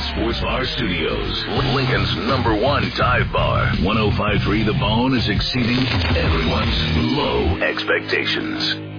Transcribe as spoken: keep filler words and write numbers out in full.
Sports Bar Studios, Lincoln's number one dive bar. one oh five point three The Bone is exceeding everyone's low expectations.